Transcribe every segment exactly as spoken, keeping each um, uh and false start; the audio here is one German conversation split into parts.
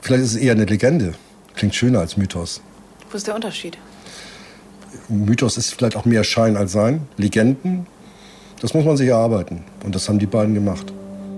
Vielleicht ist es eher eine Legende. Klingt schöner als Mythos. Wo ist der Unterschied? Mythos ist vielleicht auch mehr Schein als Sein. Legenden, das muss man sich erarbeiten. Und das haben die beiden gemacht.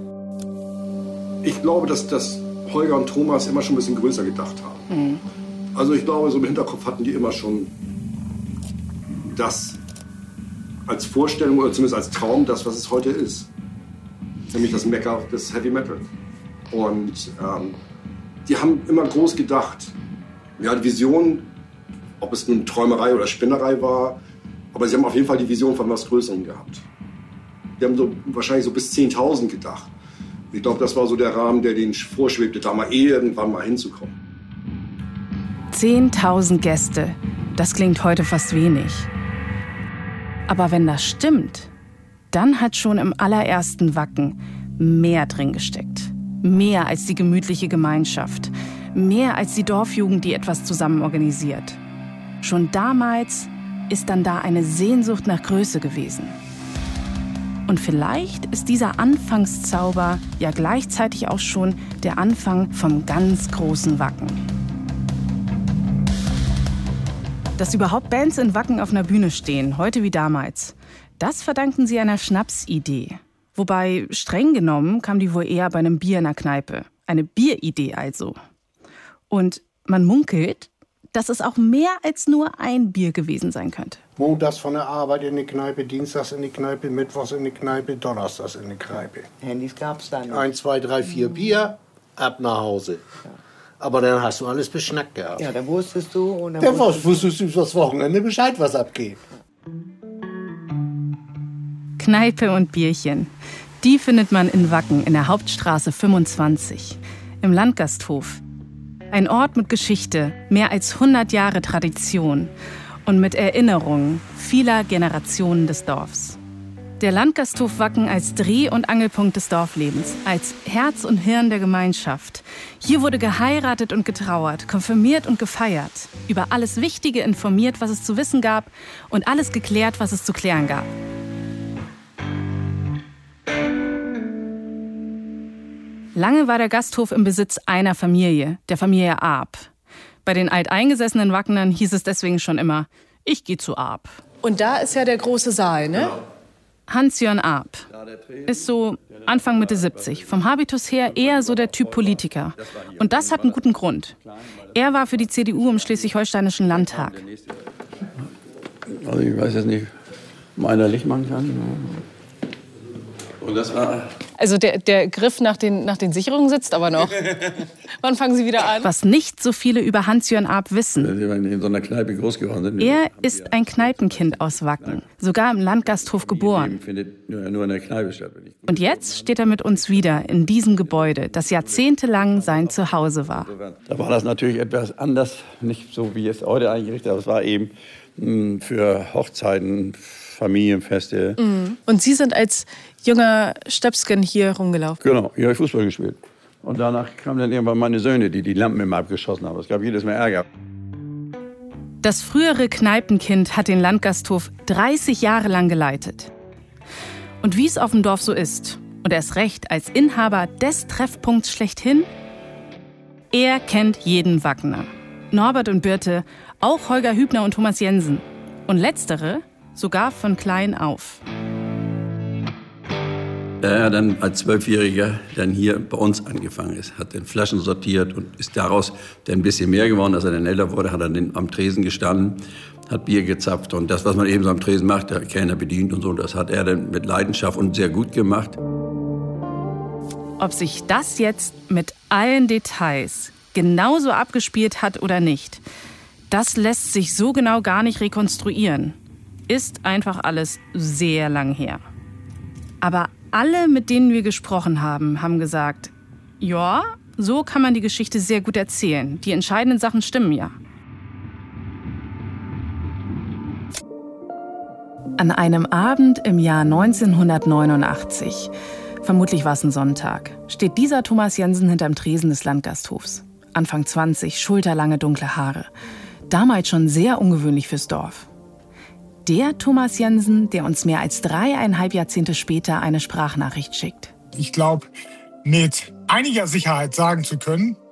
Ich glaube, dass, dass Holger und Thomas immer schon ein bisschen größer gedacht haben. Mhm. Also ich glaube, so im Hinterkopf hatten die immer schon das als Vorstellung oder zumindest als Traum, das, was es heute ist. Nämlich das Mekka des Heavy Metal. Und ähm, die haben immer groß gedacht. Ja, die Vision, ob es nun Träumerei oder Spinnerei war, aber sie haben auf jeden Fall die Vision von was Größerem gehabt. Die haben so wahrscheinlich so bis zehntausend gedacht. Ich glaube, das war so der Rahmen, der denen vorschwebte, da mal irgendwann mal hinzukommen. zehntausend Gäste, das klingt heute fast wenig. Aber wenn das stimmt, dann hat schon im allerersten Wacken mehr drin gesteckt. Mehr als die gemütliche Gemeinschaft. Mehr als die Dorfjugend, die etwas zusammen organisiert. Schon damals ist dann da eine Sehnsucht nach Größe gewesen. Und vielleicht ist dieser Anfangszauber ja gleichzeitig auch schon der Anfang vom ganz großen Wacken. Dass überhaupt Bands in Wacken auf einer Bühne stehen, heute wie damals, das verdanken sie einer Schnapsidee. Wobei, streng genommen, kam die wohl eher bei einem Bier in der Kneipe. Eine Bieridee also. Und man munkelt, dass es auch mehr als nur ein Bier gewesen sein könnte. Montags von der Arbeit in die Kneipe, Dienstags in die Kneipe, Mittwochs in die Kneipe, Donnerstags in die Kneipe. Handys gab's dann nicht. Eins, zwei, drei, vier Bier, ab nach Hause. Ja. Aber dann hast du alles beschnackt gehabt. Ja, dann wusstest du... Und dann dann wusstest, wusstest du das Wochenende Bescheid, was abgeht. Kneipe und Bierchen. Die findet man in Wacken in der Hauptstraße fünfundzwanzig, im Landgasthof. Ein Ort mit Geschichte, mehr als hundert Jahre Tradition und mit Erinnerungen vieler Generationen des Dorfs. Der Landgasthof Wacken als Dreh- und Angelpunkt des Dorflebens, als Herz und Hirn der Gemeinschaft. Hier wurde geheiratet und getrauert, konfirmiert und gefeiert, über alles Wichtige informiert, was es zu wissen gab, und alles geklärt, was es zu klären gab. Lange war der Gasthof im Besitz einer Familie, der Familie Arp. Bei den alteingesessenen Wackenern hieß es deswegen schon immer, ich gehe zu Arp. Und da ist ja der große Saal, ne? Hans-Jörn Arp ist so Anfang Mitte siebzig, vom Habitus her eher so der Typ Politiker. Und das hat einen guten Grund. Er war für die C D U im Schleswig-Holsteinischen Landtag. Also ich weiß jetzt nicht, meiner Licht machen kann. Und das war... Also der, der Griff nach den, nach den Sicherungen sitzt aber noch. Wann fangen Sie wieder an? Was nicht so viele über Hans-Jörn Arp wissen. In so einer Kneipe groß geworden sind. Er ist ein Kneipenkind aus Wacken, sogar im Landgasthof geboren. Findet nur in der Kneipe statt. Und jetzt steht er mit uns wieder in diesem Gebäude, das jahrzehntelang sein Zuhause war. Da war das natürlich etwas anders, nicht so wie es heute eingerichtet, aber es war eben mh, für Hochzeiten, Familienfeste. Mhm. Und Sie sind als junger Stöpsken hier rumgelaufen? Genau, hier habe ich Fußball gespielt. Und danach kamen dann irgendwann meine Söhne, die die Lampen immer abgeschossen haben. Es gab jedes Mal Ärger. Das frühere Kneipenkind hat den Landgasthof dreißig Jahre lang geleitet. Und wie es auf dem Dorf so ist, und erst recht als Inhaber des Treffpunkts schlechthin, er kennt jeden Wackener. Norbert und Birte, auch Holger Hübner und Thomas Jensen. Und letztere sogar von klein auf. Da er dann als Zwölfjähriger dann hier bei uns angefangen ist, hat dann Flaschen sortiert und ist daraus dann ein bisschen mehr geworden. Als er dann älter wurde, hat er dann am Tresen gestanden, hat Bier gezapft. Und das, was man eben so am Tresen macht, der Kellner bedient und so, das hat er dann mit Leidenschaft und sehr gut gemacht. Ob sich das jetzt mit allen Details genauso abgespielt hat oder nicht, das lässt sich so genau gar nicht rekonstruieren. Ist einfach alles sehr lang her. Aber alle, mit denen wir gesprochen haben, haben gesagt, ja, so kann man die Geschichte sehr gut erzählen. Die entscheidenden Sachen stimmen ja. An einem Abend im Jahr neunzehnhundertneunundachtzig, vermutlich war es ein Sonntag, steht dieser Thomas Jensen hinterm Tresen des Landgasthofs. Anfang zwanzig, schulterlange dunkle Haare. Damals schon sehr ungewöhnlich fürs Dorf. Der Thomas Jensen, der uns mehr als dreieinhalb Jahrzehnte später eine Sprachnachricht schickt. Ich glaube, mit einiger Sicherheit sagen zu können,